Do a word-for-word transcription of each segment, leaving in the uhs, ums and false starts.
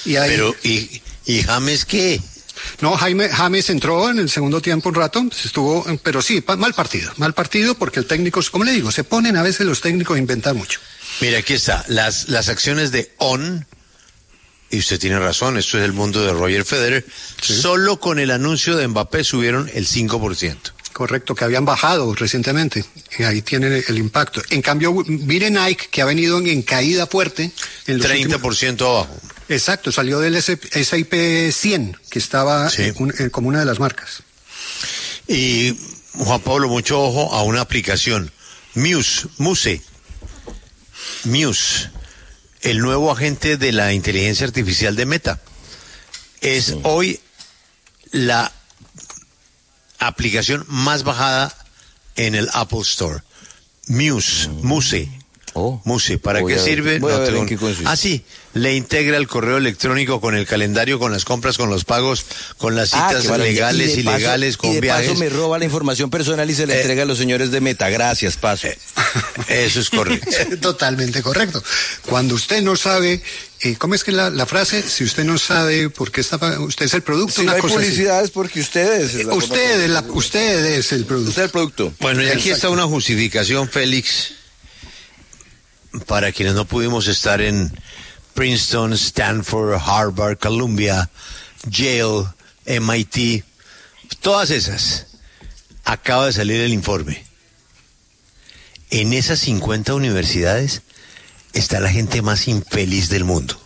Y ahí... Pero, ¿y, y James qué? No, Jaime, James entró en el segundo tiempo un rato, estuvo, pero sí, pa, mal partido, mal partido porque el técnico, como le digo, se ponen a veces los técnicos a inventar mucho. Mira, aquí está, las, las acciones de On, y usted tiene razón, esto es el mundo de Roger Federer, sí. Solo con el anuncio de Mbappé subieron el cinco por ciento. Correcto, que habían bajado recientemente, y ahí tiene el, el impacto. En cambio, mire Nike, que ha venido en, en caída fuerte. En los treinta por ciento últimos... abajo. Exacto, salió del S and P cien, que estaba sí. en, un, en, como una de las marcas. Y, Juan Pablo, mucho ojo a una aplicación, Muse, Muse, Muse, el nuevo agente de la inteligencia artificial de Meta. Es sí. hoy la aplicación más bajada en el Apple Store. Muse, mm. Muse. Oh, Muse, ¿para qué sirve? No tengo... qué ah, sí, le integra el correo electrónico con el calendario, con las compras, con los pagos, con las citas ah, legales, y ilegales, con y de viajes. Paso me roba la información personal y se la eh, entrega a los señores de Meta. Gracias, Paso. Eh, eso es correcto. Totalmente correcto. Cuando usted no sabe, eh, ¿cómo es que la, la frase? Si usted no sabe por qué está pagando, usted es el producto. Si una no hay cosa publicidad es porque ustedes. Es usted, es la, usted es el producto. Usted es el producto. Bueno, y aquí Exacto. está una justificación, Félix, para quienes no pudimos estar en Princeton, Stanford, Harvard, Columbia, Yale, M I T, todas esas. Acaba de salir el informe. En esas cincuenta universidades está la gente más infeliz del mundo.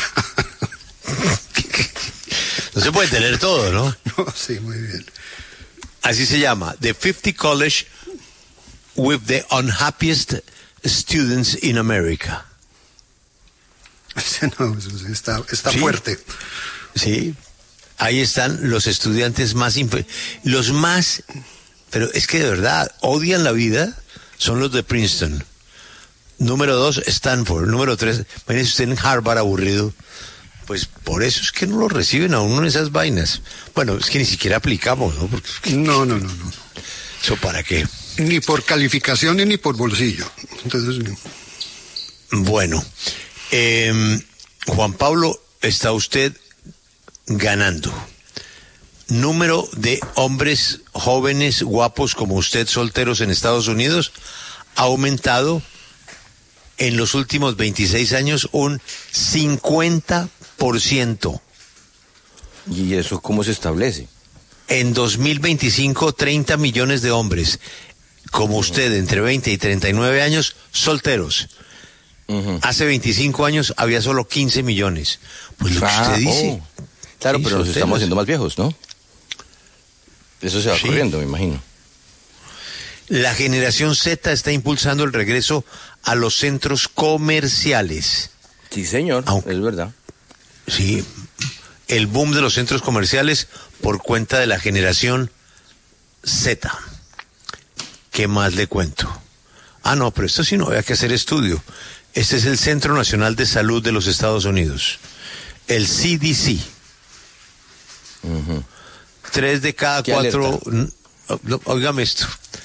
No se puede tener todo, ¿no? No, sí, muy bien. Así se llama, The fifty College with the Unhappiest Students in America. No, está, está sí, fuerte. Sí, ahí están los estudiantes más infe- los más, pero es que de verdad odian la vida, son los de Princeton. Número dos, Stanford. Número tres, imagínese usted en Harvard aburrido. Pues por eso es que no lo reciben a uno en esas vainas. Bueno, es que ni siquiera aplicamos, ¿no? Porque, no, no, no, no. ¿Eso para qué? Ni por calificaciones ni por bolsillo. Entonces, bueno, eh, Juan Pablo, está usted ganando. Número de hombres jóvenes, guapos como usted, solteros en Estados Unidos, ha aumentado en los últimos veintiséis años un cincuenta por ciento. ¿Y eso cómo se establece? En dos mil veinticinco, treinta millones de hombres como usted, entre veinte y treinta y nueve años, solteros. Uh-huh. Hace veinticinco años había solo quince millones. Pues lo ah, que usted dice. Oh. Claro, sí, pero nos estamos haciendo más viejos, ¿no? Eso se va sí. corriendo, me imagino. La generación Z está impulsando el regreso a los centros comerciales. Sí, señor, Aunque, es verdad. Sí, el boom de los centros comerciales por cuenta de la generación Z. ¿Qué más le cuento? Ah, no, pero esto sí no había que hacer estudio. Este es el Centro Nacional de Salud de los Estados Unidos, el C D C. Uh-huh. Tres de cada cuatro... Óigame esto.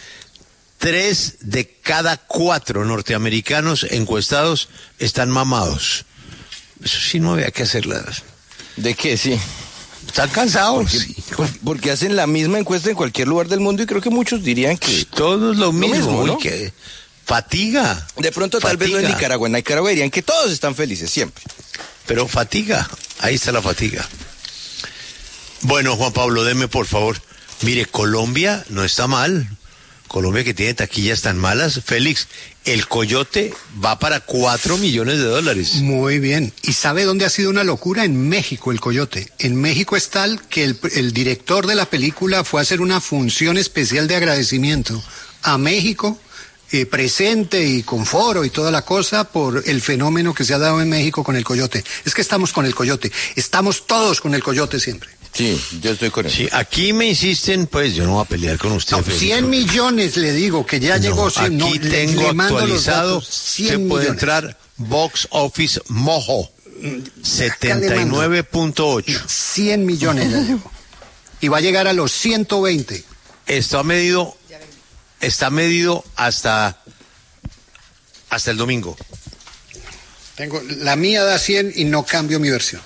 Tres de cada cuatro norteamericanos encuestados están mamados. Eso sí no había que hacerla. ¿De qué? Sí. Están cansados. Porque, sí. porque hacen la misma encuesta en cualquier lugar del mundo y creo que muchos dirían que... Todos lo mismo, lo mismo, ¿no? Que fatiga. De pronto fatiga. Tal vez no en Nicaragua. En Nicaragua dirían que todos están felices, siempre. Pero fatiga. Ahí está la fatiga. Bueno, Juan Pablo, deme por favor. Mire, Colombia no está mal. Colombia, que tiene taquillas tan malas. Félix, el Coyote va para cuatro millones de dólares. Muy bien. ¿Y sabe dónde ha sido una locura? En México, el Coyote. En México es tal que el, el director de la película fue a hacer una función especial de agradecimiento a México, eh, presente y con foro y toda la cosa, por el fenómeno que se ha dado en México con el Coyote. Es que estamos con el Coyote. Estamos todos con el Coyote siempre. Sí, yo estoy con él. Sí, aquí me insisten, pues yo no voy a pelear con usted. No, cien millones le digo, que ya no, llegó. Aquí no, tengo le, le actualizado, se puede entrar Box Office Mojo, setenta y nueve punto ocho. cien millones ya llegó. Y va a llegar a los ciento veinte. Está medido, está medido hasta, hasta el domingo. Tengo, la mía da cien y no cambio mi versión.